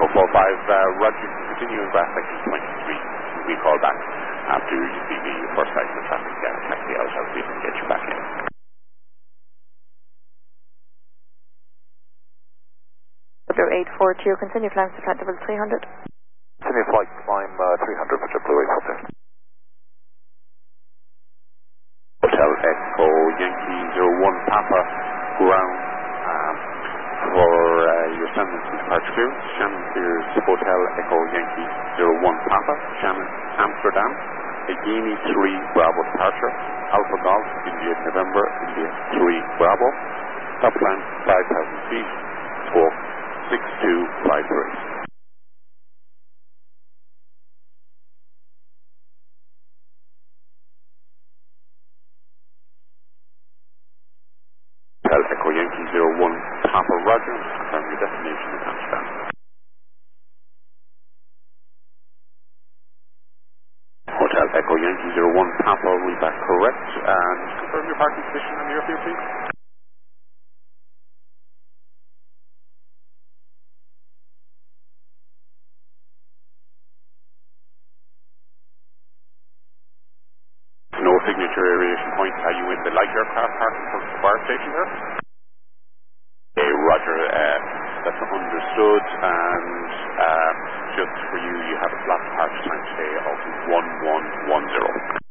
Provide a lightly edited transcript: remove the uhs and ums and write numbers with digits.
445, Roger, continue in Brass section 23. We call back after you see the first sight of the traffic taxi out. I'll see if we can get you back in. Blue 842, continue climb to flight level 300. Continue flight climb 300 for Blue 842. Hotel Echo Yankee 01 Papa ground for your San Francisco departure clearance. Shannon clears Hotel Echo Yankee 01 Papa, Shannon Amsterdam, Agini 3 Bravo departure, Alpha Golf, India November, India 3 Bravo, top plan 5,000 feet, talk 6253. Hotel Echo Yankee 01 Papa Roger, confirm your destination in Amsterdam. Hotel Echo Yankee 01 Papa, read back correct, and confirm your parking position on the airfield, please. No signature aviation point. Are you in the light aircraft parking for the fire station there? Okay, Roger, that's understood, and just for you, you have a flat departure time today of 1110.